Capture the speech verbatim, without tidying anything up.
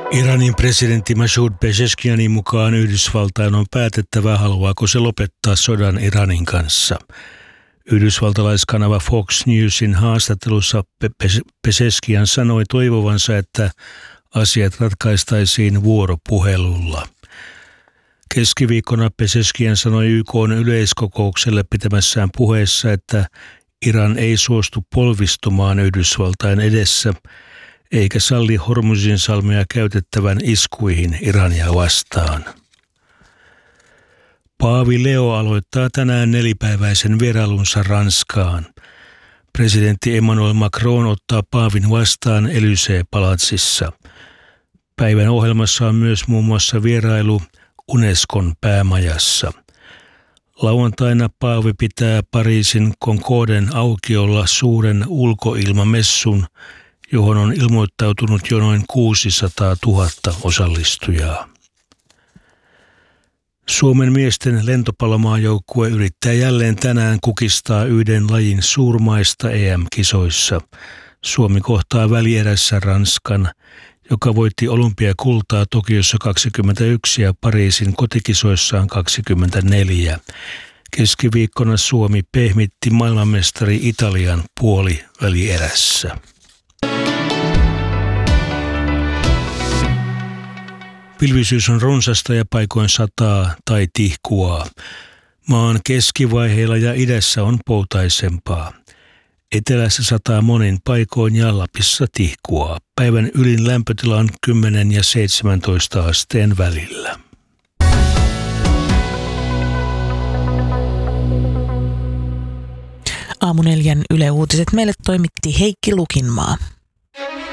Iranin presidentti Masoud Pezeshkianin mukaan Yhdysvaltain on päätettävä, haluaako se lopettaa sodan Iranin kanssa. Yhdysvaltalaiskanava Fox Newsin haastattelussa Pezeshkian sanoi toivovansa, että asiat ratkaistaisiin vuoropuhelulla. Keskiviikkona Pezeshkian sanoi Y K:n yleiskokoukselle pitämässään puheessa, että Iran ei suostu polvistumaan Yhdysvaltain edessä, eikä salli Hormuzin salmea käytettävän iskuihin Irania vastaan. Paavi Leo aloittaa tänään nelipäiväisen vierailunsa Ranskaan. Presidentti Emmanuel Macron ottaa paavin vastaan Élysée-palatsissa. Päivän ohjelmassa on myös muun muassa vierailu Unescon päämajassa. Lauantaina paavi pitää Pariisin Concorden aukiolla suuren ulkoilmamessun, johon on ilmoittautunut jo noin kuusisataatuhatta osallistujaa. Suomen miesten lentopallomaajoukkue yrittää jälleen tänään kukistaa yhden lajin suurmaista E M-kisoissa. Suomi kohtaa välierässä Ranskan, joka voitti olympiakultaa Tokiossa kaksikymmentäyksi ja Pariisin kotikisoissaan kaksikymmentäneljä. Keskiviikkona Suomi pehmitti maailmanmestari Italian puoli välierässä. Pilvisyys on runsasta ja paikoin sataa tai tihkuaa. Maan keskivaiheilla ja idässä on poutaisempaa. Etelässä sataa monin paikoin ja Lapissa tihkuaa. Päivän ylin lämpötila on kymmenen ja seitsemäntoista asteen välillä. Aamu neljän Yle Uutiset meille toimitti Heikki Lukinmaa.